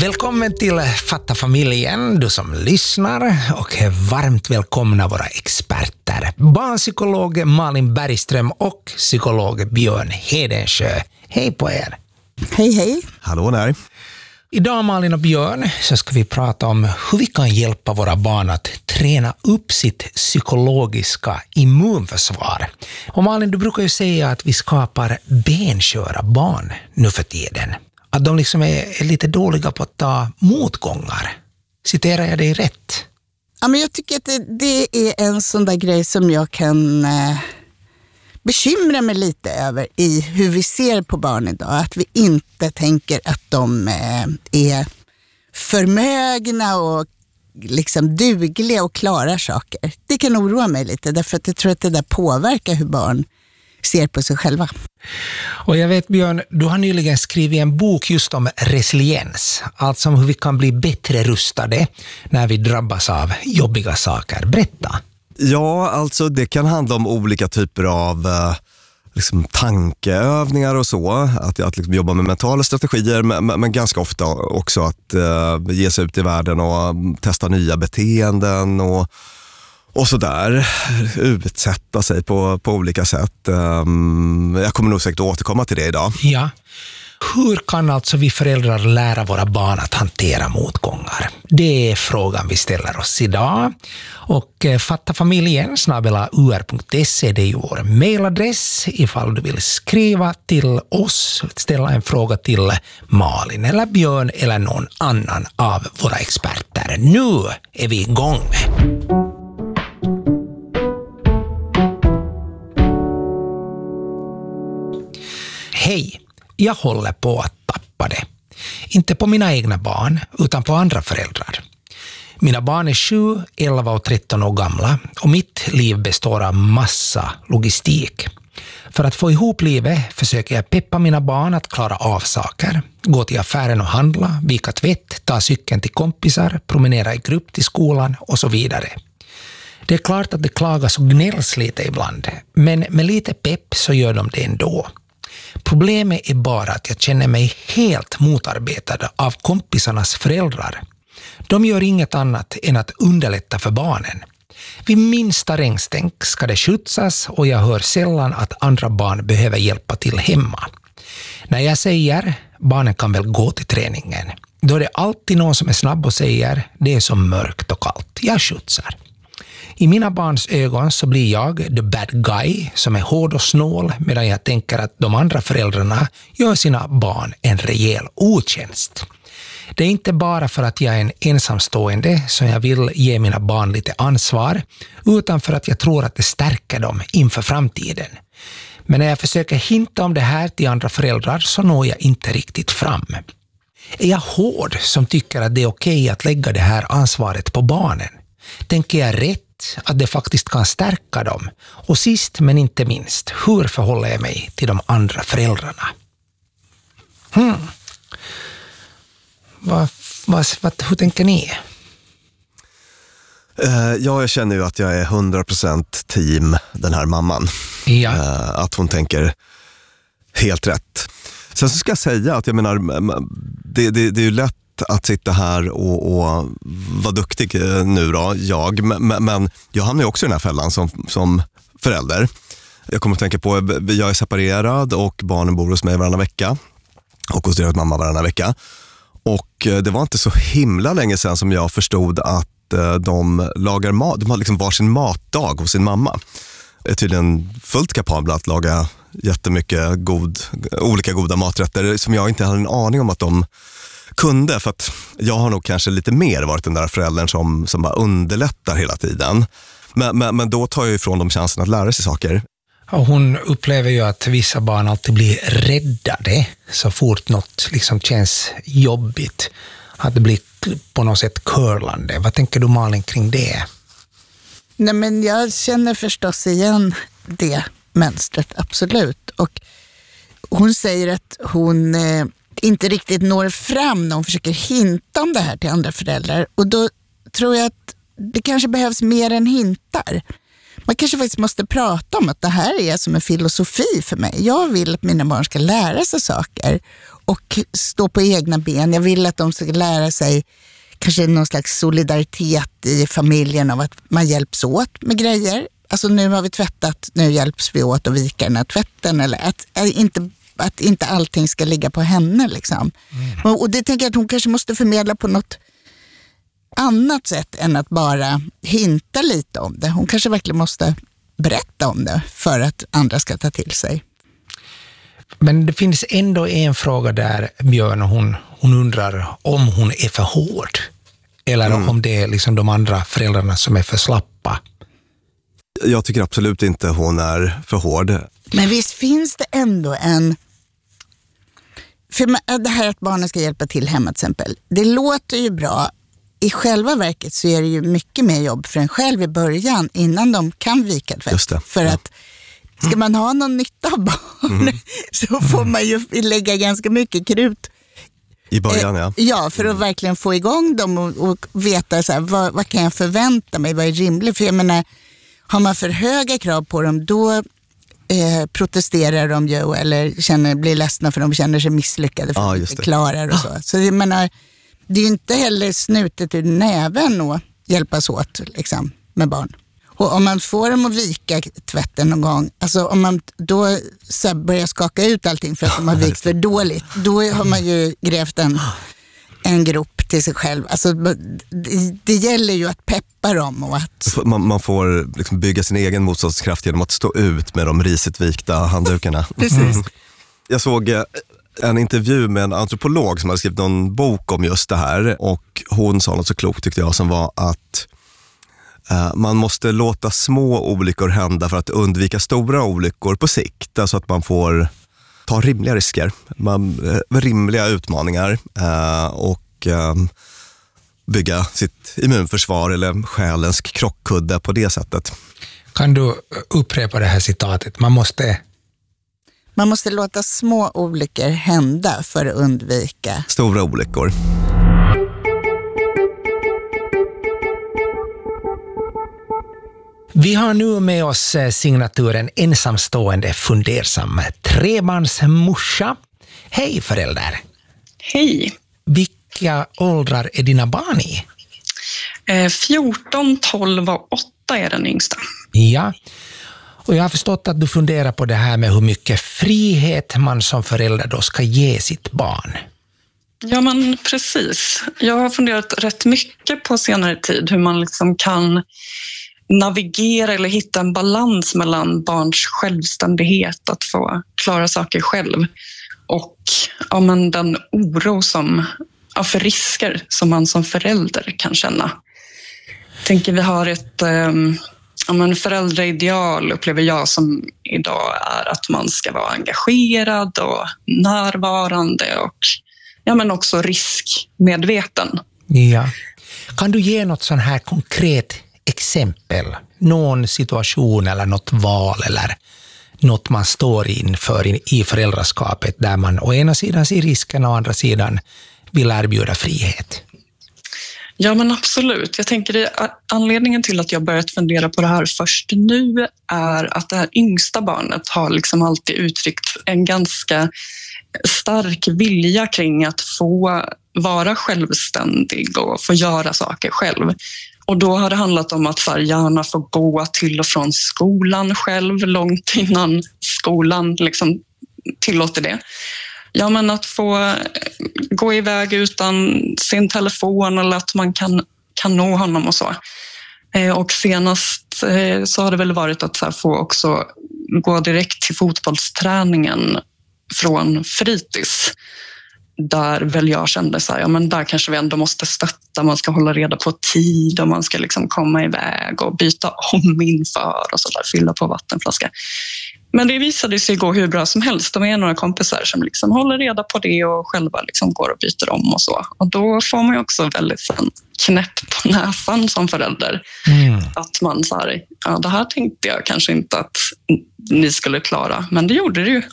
Välkommen till Fatta familjen, du som lyssnar, och varmt välkomna våra experter. Barnpsykolog Malin Bergström och psykolog Björn Hedensjö. Hej på er! Hej, hej! Hallå där! Idag, Malin och Björn, så ska vi prata om hur vi kan hjälpa våra barn att träna upp sitt psykologiska immunförsvar. Och Malin, du brukar ju säga att vi skapar bensköra barn nu för tiden. Att de liksom är lite dåliga på att ta motgångar. Citerar jag dig rätt? Ja, men jag tycker att det är en sån där grej som jag kan bekymra mig lite över i hur vi ser på barn idag. Att vi inte tänker att de är förmögna och liksom dugliga och klarar saker. Det kan oroa mig lite, därför att jag tror att det där påverkar hur barn ser på sig själva. Och jag vet, Björn, du har nyligen skrivit en bok just om resiliens. Alltså om hur vi kan bli bättre rustade när vi drabbas av jobbiga saker. Berätta. Ja, alltså det kan handla om olika typer av liksom tankeövningar och så. Att liksom jobba med mentala strategier, men ganska ofta också att ge sig ut i världen och testa nya beteenden och så där, utsätta sig på olika sätt. Jag kommer nog säkert återkomma till det idag. Ja. Hur kan alltså vi föräldrar lära våra barn att hantera motgångar? Det är frågan vi ställer oss idag. Och fattafamiljen@ur.se, det är ju vår mailadress ifall du vill skriva till oss, ställa en fråga till Malin eller Björn eller någon annan av våra experter. Nu är vi igång. Hej, jag håller på att tappa det. Inte på mina egna barn, utan på andra föräldrar. Mina barn är 7, 11 och 13 år gamla och mitt liv består av massa logistik. För att få ihop livet försöker jag peppa mina barn att klara av saker. Gå till affären och handla, vika tvätt, ta cykeln till kompisar, promenera i grupp till skolan och så vidare. Det är klart att det klagas och gnälls lite ibland, men med lite pepp så gör de det ändå. Problemet är bara att jag känner mig helt motarbetad av kompisarnas föräldrar. De gör inget annat än att underlätta för barnen. Vid minsta regnstänk ska det skjutsas och jag hör sällan att andra barn behöver hjälpa till hemma. När jag säger, barnen kan väl gå till träningen, då är det alltid någon som är snabb och säger, det är så mörkt och kallt, jag skjutsar. I mina barns ögon så blir jag the bad guy som är hård och snål, medan jag tänker att de andra föräldrarna gör sina barn en rejäl otjänst. Det är inte bara för att jag är en ensamstående som jag vill ge mina barn lite ansvar, utan för att jag tror att det stärker dem inför framtiden. Men när jag försöker hinta om det här till andra föräldrar så når jag inte riktigt fram. Är jag hård som tycker att det är okej att lägga det här ansvaret på barnen? Tänker jag rätt att det faktiskt kan stärka dem? Och sist men inte minst, hur förhåller jag mig till de andra föräldrarna? Hur tänker ni? Jag känner ju att jag är 100% team den här mamman. Ja. Att hon tänker helt rätt. Sen så ska jag säga att jag menar, det är ju lätt att sitta här och vara duktig nu då, men jag hamnar ju också i den här fällan som förälder. Jag kommer att tänka på, jag är separerad och barnen bor hos mig varannan vecka och hos deras mamma varannan vecka. Och det var inte så himla länge sedan som jag förstod att de lagar mat, de har liksom varsin matdag hos sin mamma. Är tydligen fullt kapabla att laga jättemycket olika goda maträtter som jag inte hade en aning om att de kunde, för att jag har nog kanske lite mer varit den där föräldern som bara underlättar hela tiden. Men då tar jag ifrån dem chansen att lära sig saker. Och hon upplever ju att vissa barn alltid blir räddade så fort något liksom känns jobbigt. Att det blir på något sätt curlande. Vad tänker du, Malin, kring det? Nej, men jag känner förstås igen det mönstret, absolut. Och hon säger att hon inte riktigt når fram när hon försöker hinta om det här till andra föräldrar. Och då tror jag att det kanske behövs mer än hintar. man kanske faktiskt måste prata om att det här är som en filosofi för mig. Jag vill att mina barn ska lära sig saker och stå på egna ben. Jag vill att de ska lära sig kanske någon slags solidaritet i familjen av att man hjälps åt med grejer. Alltså nu har vi tvättat, nu hjälps vi åt att vika den här tvätten. Eller att inte allting ska ligga på henne liksom. Och det tänker jag att hon kanske måste förmedla på något annat sätt än att bara hinta lite om det. Hon kanske verkligen måste berätta om det för att andra ska ta till sig. Men det finns ändå en fråga där, Björn, hon undrar om hon är för hård. Eller om det är liksom de andra föräldrarna som är för slappa. Jag tycker absolut inte hon är för hård. Men visst finns det ändå en... För det här att barnen ska hjälpa till hemma till exempel. Det låter ju bra. I själva verket så är det ju mycket mer jobb för en själv i början innan de kan vika tvätt. Just det. För att ska man ha någon nytta av barn så får man ju lägga ganska mycket krut i början, ja. Ja, för att verkligen få igång dem och veta så här, vad kan jag förvänta mig, vad är rimligt? För jag menar, har man för höga krav på dem, då protesterar de ju eller blir ledsna för de känner sig misslyckade för att de inte klarar och så. Så jag menar, det är ju inte heller snutet ur näven att hjälpas åt liksom, med barn. Och om man får dem att vika tvätten någon gång, alltså om man då så börjar skaka ut allting för att de har vikt för dåligt, då har man ju grävt en grop till sig själv. Alltså det gäller ju att peppa dem och att... Man får liksom bygga sin egen motståndskraft genom att stå ut med de risigt vikta handdukarna. Precis. Jag såg en intervju med en antropolog som hade skrivit någon bok om just det här, och hon sa något så klokt tyckte jag, som var att man måste låta små olyckor hända för att undvika stora olyckor på sikt. Alltså att man får ta rimliga risker, rimliga utmaningar och bygga sitt immunförsvar eller själens krockkudde på det sättet. Kan du upprepa det här citatet? Man måste låta små olyckor hända för att undvika stora olyckor. Vi har nu med oss signaturen ensamstående fundersam trebarnsmorsa. Hej förälder! Hej! Vilka åldrar är dina barn i? 14, 12 och 8 är den yngsta. Ja, och jag har förstått att du funderar på det här med hur mycket frihet man som förälder då ska ge sitt barn. Ja, men precis. Jag har funderat rätt mycket på senare tid hur man liksom kan navigera eller hitta en balans mellan barns självständighet att få klara saker själv och den oro för risker som man som förälder kan känna. Jag tänker vi har ett föräldraideal, upplever jag, som idag är att man ska vara engagerad och närvarande och också riskmedveten. Ja. Kan du ge något sån här konkret exempel, någon situation eller något val eller något man står inför i föräldraskapet där man å ena sidan ser risken och å andra sidan vill erbjuda frihet? Ja, men absolut. Jag tänker anledningen till att jag börjat fundera på det här först nu är att det här yngsta barnet har liksom alltid uttryckt en ganska stark vilja kring att få vara självständig och få göra saker själv. Och då har det handlat om att gärna få gå till och från skolan själv långt innan skolan liksom tillåter det. Ja, men att få gå iväg utan sin telefon eller att man kan nå honom och så. Och senast så har det väl varit att få också gå direkt till fotbollsträningen från fritids. Där väl jag kände där kanske vi ändå måste stötta, man ska hålla reda på tid och man ska liksom komma iväg och byta om inför och sådär, fylla på vattenflaska. Men det visade sig gå hur bra som helst. De är några kompisar som liksom håller reda på det och själva liksom går och byter om och så. Och då får man ju också väldigt knäpp på näsan som förälder. Att man det här tänkte jag kanske inte att ni skulle klara, men det gjorde det ju.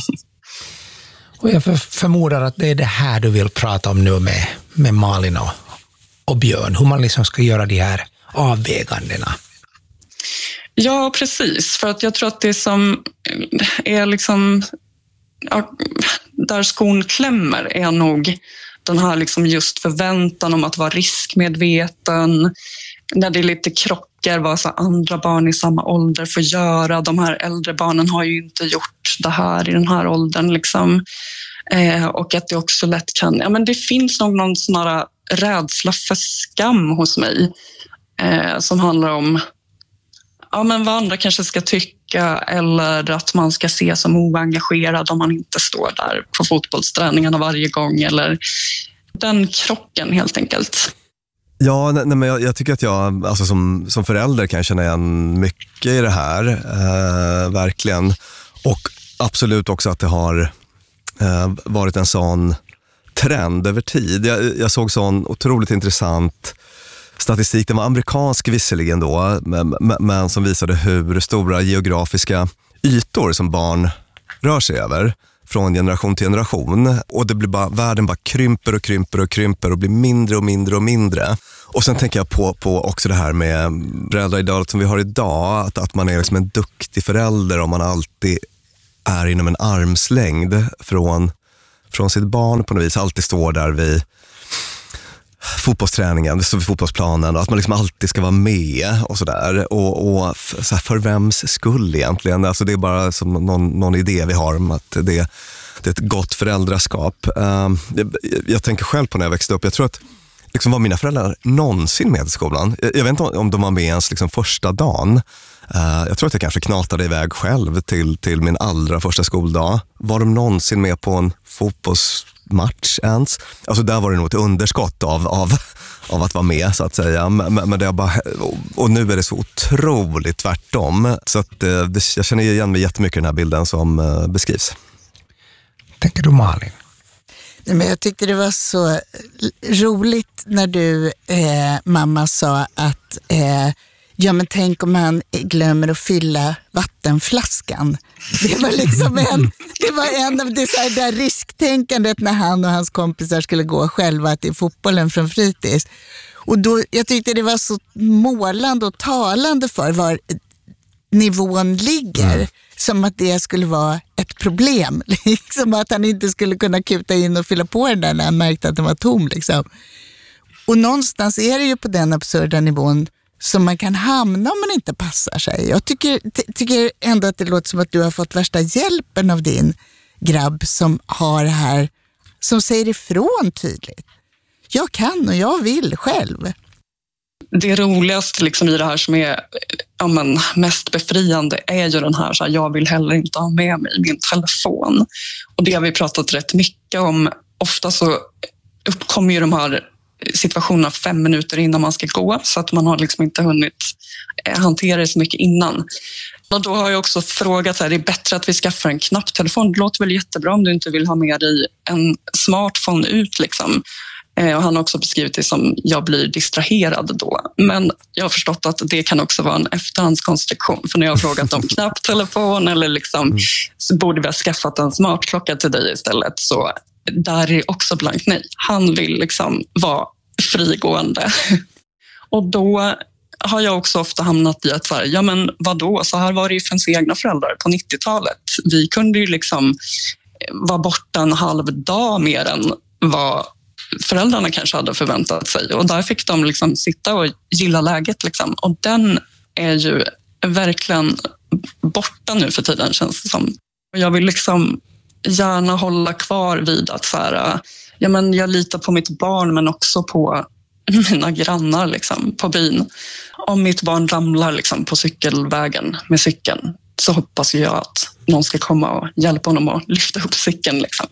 Och jag förmodar att det är det här du vill prata om nu med Malin och Björn. Hur man liksom ska göra de här avvägandena. Ja, precis. För att jag tror att det som är liksom, ja, där skon klämmer är nog den här liksom just förväntan om att vara riskmedveten. När det är lite krockar, vad så andra barn i samma ålder får göra. De här äldre barnen har ju inte gjort det här i den här åldern. Liksom. Och att det också lätt kan... Ja, men det finns nog någon sån här rädsla för skam hos mig. Som handlar om men vad andra kanske ska tycka, eller att man ska se som oengagerad om man inte står där på fotbollsträningarna varje gång. Eller den krocken helt enkelt. Ja, men jag tycker att jag alltså som förälder kan känna igen mycket i det här. Verkligen. Och absolut också att det har varit en sån trend över tid. Jag såg sån otroligt intressant statistik. Den var amerikansk visserligen då, men som visade hur stora geografiska ytor som barn rör sig över från generation till generation. Och det blir bara, världen bara krymper och krymper och krymper och blir mindre och mindre och mindre. Och sen tänker jag på också det här med föräldraidealet som vi har idag. Att man är liksom en duktig förälder om man alltid är inom en armslängd från sitt barn på något vis. Alltid står där vid fotbollsträningen, det står vid fotbollsplanen, och att man liksom alltid ska vara med och sådär. Och så här, för vems skull egentligen? Alltså det är bara som någon idé vi har om att det är ett gott föräldraskap. Jag tänker själv på när jag växte upp, jag tror att liksom var mina föräldrar någonsin med i skolan. Jag vet inte om de var med ens liksom första dagen. Jag tror att jag kanske knatade iväg själv till min allra första skoldag. Var de någonsin med på en fotbollsmatch ens? Alltså där var det nog ett underskott av att vara med så att säga. Men det är bara, och nu är det så otroligt tvärtom. Så att jag känner igen mig jättemycket i den här bilden som beskrivs. Tänker du, Malin? Men jag tyckte det var så roligt när du, mamma, sa att ja, men tänk om han glömmer att fylla vattenflaskan. Det var liksom en av det, så här, där risktänkandet när han och hans kompisar skulle gå själva till fotbollen från fritids. Och då, jag tyckte det var så målande och talande för var nivån ligger. Som att det skulle vara ett problem. Liksom att han inte skulle kunna kuta in och fylla på den där när han märkte att den var tom. Liksom. Och någonstans är det ju på den absurda nivån som man kan hamna om man inte passar sig. Jag tycker ändå att det låter som att du har fått värsta hjälpen av din grabb som har det här, som säger ifrån tydligt. Jag kan och jag vill själv. Det roligaste liksom i det här som är mest befriande är ju den här, så här, jag vill heller inte ha med mig min telefon. Och det har vi pratat rätt mycket om. Ofta så uppkommer ju de här situationerna 5 minuter innan man ska gå, så att man har liksom inte hunnit hantera det så mycket innan. Och då har jag också frågat här, det är bättre att vi skaffar en knapptelefon. Det låter väl jättebra om du inte vill ha med dig en smartphone ut liksom. Och han har också beskrivit det som jag blir distraherad då. Men jag har förstått att det kan också vara en efterhandskonstruktion. För när jag har frågat om knapptelefon eller liksom, så borde vi ha skaffat en smartklocka till dig istället. Så där är också blankt nej. Han vill liksom vara frigående. Och då har jag också ofta hamnat i att säga, ja men vadå? Så här var det ju för ens egna föräldrar på 90-talet. Vi kunde ju liksom vara borta en halv dag mer än vad föräldrarna kanske hade förväntat sig. Och där fick de liksom sitta och gilla läget. Liksom. Och den är ju verkligen borta nu för tiden, känns det som. Och jag vill liksom gärna hålla kvar vid att så här, ja, men jag litar på mitt barn men också på mina grannar liksom, på byn. Om mitt barn ramlar liksom, på cykelvägen med cykeln, så hoppas jag att någon ska komma och hjälpa honom att lyfta upp cykeln. Liksom.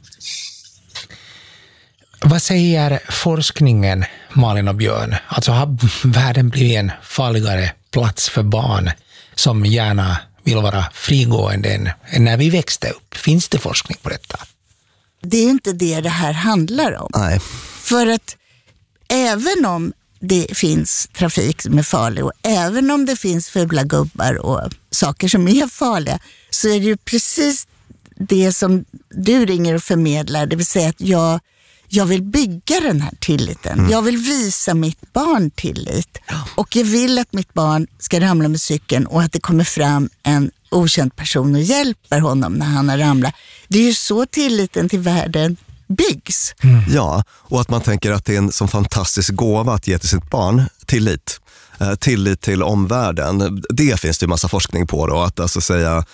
Vad säger forskningen, Malin och Björn? Alltså har världen blivit en farligare plats för barn som gärna vill vara frigående än när vi växte upp? Finns det forskning på detta? Det är inte det här handlar om. Nej. För att även om det finns trafik som är farlig och även om det finns fula gubbar och saker som är farliga, så är det ju precis det som du ringer och förmedlar. Det vill säga att jag vill bygga den här tilliten. Jag vill visa mitt barn tillit. Och jag vill att mitt barn ska ramla med cykeln och att det kommer fram en okänd person och hjälper honom när han har ramlat. Det är ju så tilliten till världen byggs. Ja, och att man tänker att det är en sån fantastisk gåva att ge till sitt barn tillit. Tillit till omvärlden. Det finns det ju massa forskning på då. Att alltså säga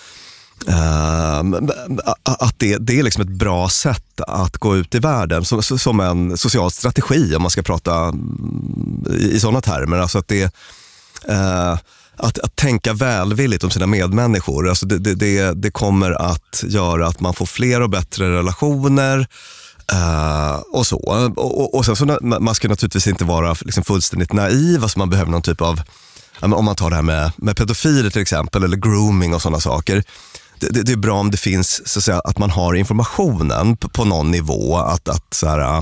att det är liksom ett bra sätt att gå ut i världen som en social strategi, om man ska prata i sådana termer. Alltså att det att tänka välvilligt om sina medmänniskor, alltså det kommer att göra att man får fler och bättre relationer och så. Och sen så man ska naturligtvis inte vara liksom fullständigt naiv, alltså man behöver någon typ av, om man tar det här med pedofiler till exempel, eller grooming och sådana saker. Det är bra om det finns, så att säga, att man har informationen på någon nivå, att så här,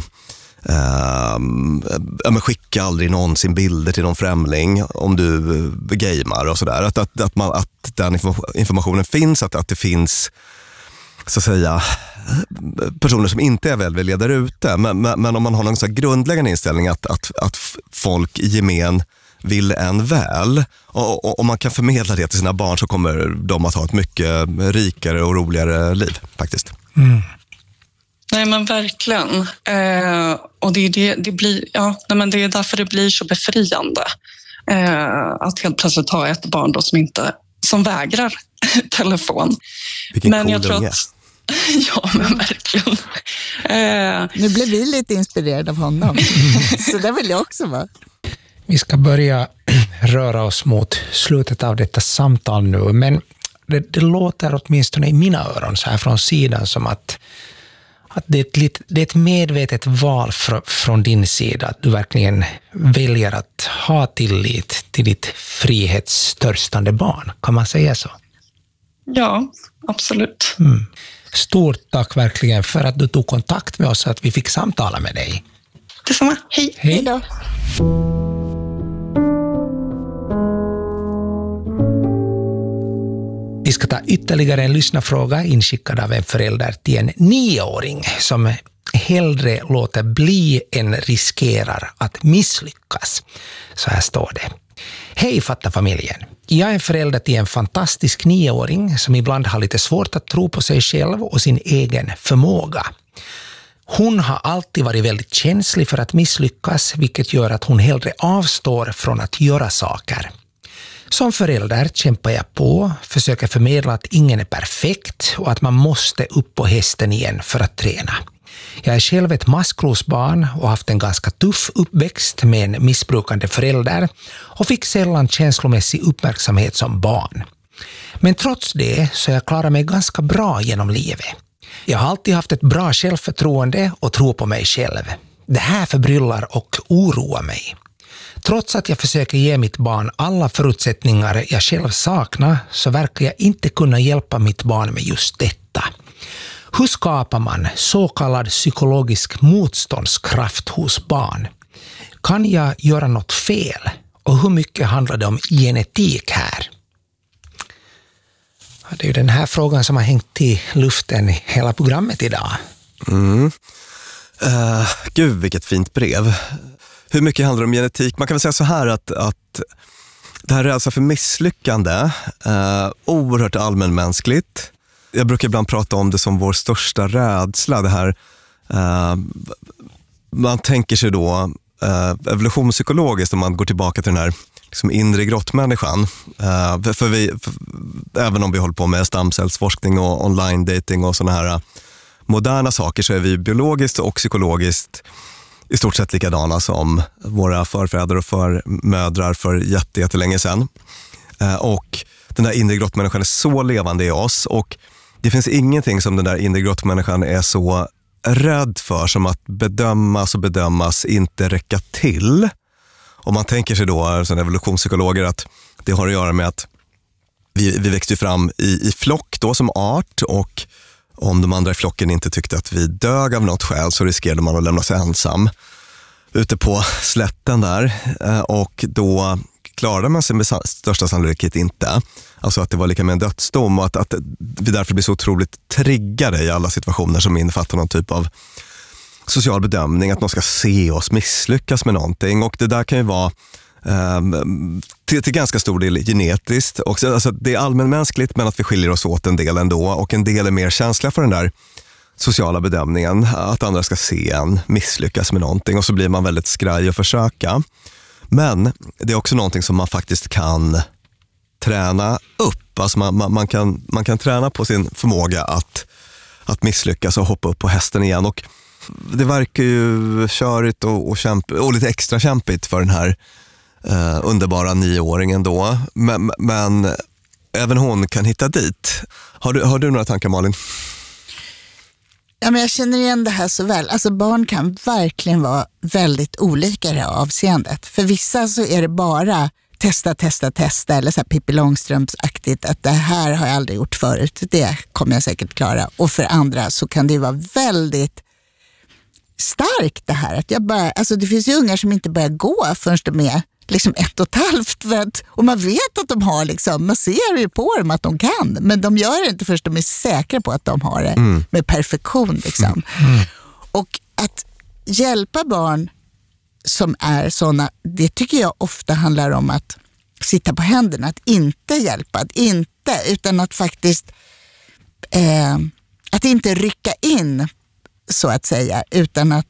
skicka aldrig någonsin bilder till någon främling om du gamer och sådär. Att den informationen finns, att det finns, så att säga, personer som inte är välvilliga där ute. Men om man har någon så här grundläggande inställning att folk i gemen vill en väl, och man kan förmedla det till sina barn, så kommer de att ha ett mycket rikare och roligare liv faktiskt. Nej, men verkligen. Och det är därför det blir så befriande att helt plötsligt ha ett barn då som vägrar telefon. Vilken men cool jag tror unge. att ja, men verkligen. Nu blev vi lite inspirerade av honom. Så det vill jag också vara. Vi ska börja röra oss mot slutet av detta samtal nu, men det låter åtminstone i mina öron så här från sidan som att det är ett medvetet val från din sida, att du verkligen väljer att ha tillit till ditt frihetstörstande barn. Kan man säga så? Ja, absolut. Stort tack verkligen för att du tog kontakt med oss, så att vi fick samtala med dig. Detsamma. Hej. Hej då. Vi ska ta ytterligare en lyssnarfråga inskickad av en förälder till en 9-åring som hellre låter bli än riskerar att misslyckas. Så här står det. Hej Fatta-familjen. Jag är en förälder till en fantastisk 9-åring som ibland har lite svårt att tro på sig själv och sin egen förmåga. Hon har alltid varit väldigt känslig för att misslyckas, vilket gör att hon hellre avstår från att göra saker. Som förälder kämpar jag på, försöker förmedla att ingen är perfekt och att man måste upp på hästen igen för att träna. Jag är själv ett maskrosbarn och haft en ganska tuff uppväxt med en missbrukande förälder och fick sällan känslomässig uppmärksamhet som barn. Men trots det så jag klarar mig ganska bra genom livet. Jag har alltid haft ett bra självförtroende och tro på mig själv. Det här förbryllar och oroar mig. Trots att jag försöker ge mitt barn alla förutsättningar jag själv saknar, så verkar jag inte kunna hjälpa mitt barn med just detta. Hur skapar man så kallad psykologisk motståndskraft hos barn? Kan jag göra något fel? Och hur mycket handlar det om genetik här? Det är ju den här frågan som har hängt i luften i hela programmet idag. Gud, vilket fint brev. Hur mycket handlar det om genetik? Man kan väl säga så här att det här är alltså för misslyckande, oerhört allmänmänskligt. Jag brukar ibland prata om det som vår största rädsla. Det här, man tänker sig då evolutionspsykologiskt, om man går tillbaka till den här liksom inre grottmänniskan. Även om vi håller på med stamcellsforskning och online dating och såna här moderna saker, så är vi biologiskt och psykologiskt i stort sett likadana som våra förfäder och förmödrar för jättelänge sedan. Och den där inre grottmänniskan är så levande i oss, och det finns ingenting som den där inre grottmänniskan är så rädd för som att bedömas, inte räcka till. Om man tänker sig då som evolutionspsykologer att det har att göra med att vi växte fram i flock då som art, och om de andra i flocken inte tyckte att vi dög av något skäl, så riskerade man att lämna sig ensam ute på slätten där, och då klarade man sig med största sannolikhet inte. Alltså att det var lika med en dödsdom, och att vi därför blir så otroligt triggade i alla situationer som innefattar någon typ av social bedömning, att någon ska se oss misslyckas med någonting. Och det där kan ju vara till ganska stor del genetiskt. Och alltså, det är allmänmänskligt, men att vi skiljer oss åt en del ändå. Och en del är mer känsliga för den där sociala bedömningen, att andra ska se en misslyckas med någonting, och så blir man väldigt skraj och försöka. Men det är också någonting som man faktiskt kan träna upp. Alltså man kan träna på sin förmåga att misslyckas och hoppa upp på hästen igen. Och det verkar ju körigt och lite extra kämpigt för den här underbara 9-åringen då. Men även hon kan hitta dit. Har du några tankar, Malin? Ja, men jag känner igen det här så väl. Alltså barn kan verkligen vara väldigt olika i det här avseendet. För vissa så är det bara testa eller så här Pippi Långstrumps-aktigt, att det här har jag aldrig gjort förut. Det kommer jag säkert klara. Och för andra så kan det vara väldigt starkt det här. Att det finns ju ungar som inte börjar gå förrän de är liksom 1,5, och man vet att de har man ser ju på dem att de kan, men de gör det inte först de är säkra på att de har det med perfektion Och att hjälpa barn som är sådana, det tycker jag ofta handlar om att sitta på händerna, att inte hjälpa, utan att faktiskt att inte rycka in så att säga, utan att